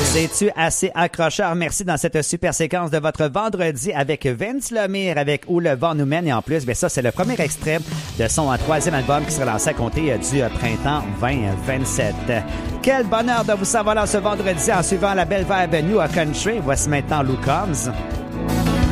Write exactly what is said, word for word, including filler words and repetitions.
C'est-tu assez accrocheur? Merci dans cette super séquence de votre vendredi avec Vince Lemire, avec Où le vent nous mène. Et en plus, bien ça, c'est le premier extrait de son troisième album qui sera lancé à compter du printemps vingt vingt-sept. Quel bonheur de vous savoir là ce vendredi en suivant la belle vibe New Country. Voici maintenant Lou Combs.